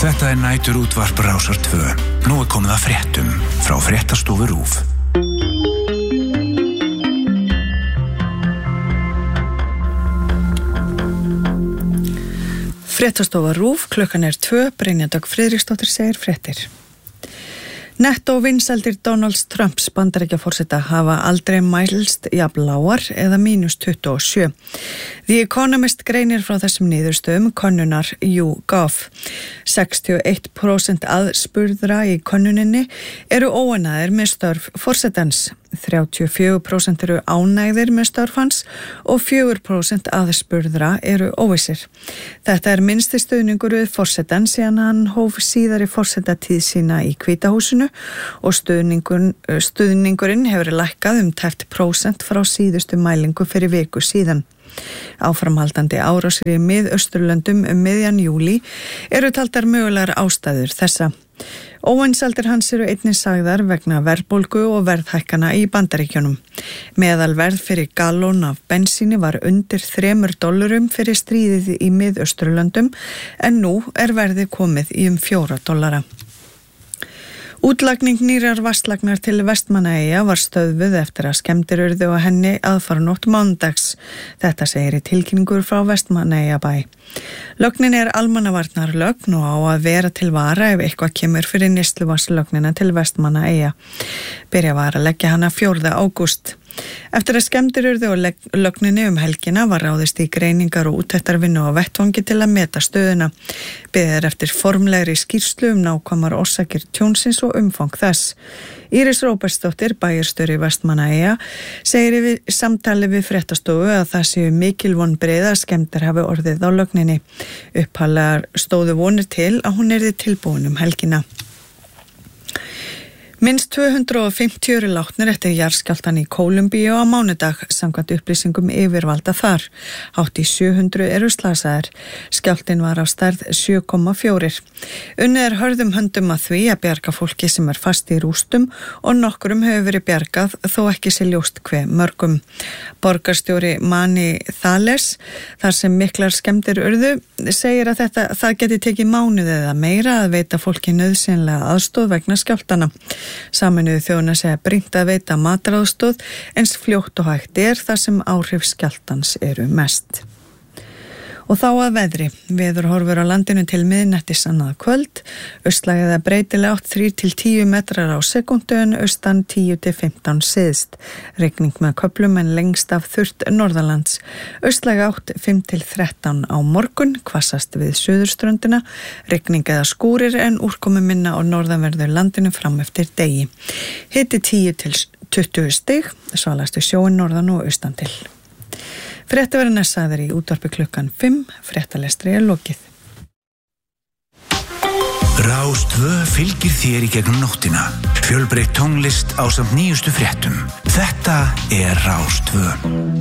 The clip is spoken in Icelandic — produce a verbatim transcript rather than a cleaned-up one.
Þetta er nætur útvarp Rásar tvö. Nú er komið að fréttum frá fréttastofu RÚV. Fréttastofa RÚV, klukkan er tvö, Brynja Dögg Friðriksdóttir segir fréttir. Netto vinsældir Donalds Trumps Bandaríkjaforseta hafa aldrei mælst jafn lágar eða mínus tuttugu og sjö. The Economist greinir frá þessum niðurstöðum könnunar YouGov. sextíu og eitt prósent aðspurðra í könnuninni eru óánægðir með störf forsetans. þrjátíu og fjögur prósent eru ánægðir með störf hans og fjögur prósent aðspurðra eru óvissir. Þetta er minnsti stuðningur við forsetan síðan hann hóf síðari forsetatíð sína í Hvíta húsinu og stuðningur, stuðningurinn hefur lækkað um tæpt prósent frá síðustu mælingu fyrir viku síðan. Áframhaldandi árásir í Mið-Austurlöndum um miðjan júlí eru taldar mögulegar ástæður þessa. Óvinsældir hans eru einnig sagðar vegna verðbólgu og verðhækkana í Bandaríkjunum. Meðalverð fyrir gallón af bensíni var undir þremur dollurum fyrir stríðið í Mið-Austurlöndum en nú er verðið komið í um fjóra dollara. Útlagning nýrar vatnslagnar til Vestmannaeyja var stöðvuð eftir að skemmdir urðu á henni aðfaranótt mánudags. Þetta segir í tilkynningur frá Vestmannaeyjabæ. Lögnin er almannavarnarlögn og á að vera til vara ef eitthvað kemur fyrir neysluvatnslögnina til Vestmannaeyja. Byrja var að leggja hana fjórða ágúst. Eftir að skemmdir urðu á lögninni um helgina var ráðist í greiningar og úttektarvinnu á vettvangi til að meta stöðuna. Beðið er eftir formlegri skýrslu um nákvæmar orsakir tjónsins og umfang þess. Íris Róbertsdóttir, bæjarstjóri Vestmannaeyja, segir í samtali við fréttastofu að það séu mikil vonbrigði að skemmdir hafi orðið á lögninni. Upphaflega stóðu vonir til að hún yrði tilbúin um helgina. Minnst tvö hundruð og fimmtíu eru látnir eftir jarðskjálftann í Kólumbíu á mánudag samkvæmt upplýsingum yfirvalda þar. Hátt í sjö hundruð eru slasaðir. Skjálftinn var á stærð sjö komma fjögur. Unnið er hörðum höndum að því að bjarga fólki sem er fast í rústum og nokkrum hefur verið bjargað þó ekki sé ljóst hve mörgum. Borgarstjóri Mani Thales, þar sem miklar skemmdir urðu, segir að þetta, það geti tekið mánuði eða meira að veita fólki nauðsynlega aðstoð vegna skjálftanna. Sameinuðu þjóðirnar segja brýnt að veita mataraðstoð eins fljótt og hægt er þar sem áhrif skjálftans eru mest. Og þá að veðri. Veður horfur á landinu til miðnættis annað kvöld. Austlæg eða breytileg átt þrír til tíu metrar á sekúndu en austan tíu til fimmtán syðst. Rigning með köflum en lengst af þurrt norðalands. Austlæg átt fimm til þrettán á morgun, hvassast við suðurströndina. Rigning eða skúrir en úrkomu minna á norðanverðu landinu fram eftir degi. Hiti tíu til tuttugu stig, svalastu sjóin norðan og austan til. Frétti verður næssaður í útvarpi klukkan fimm, fréttalestri er lokið. Rás tvö fylgir þér í gegnum nóttina. Fjölbreytt tónlist ásamt nýjustu fréttum. Þetta er Rás tvö.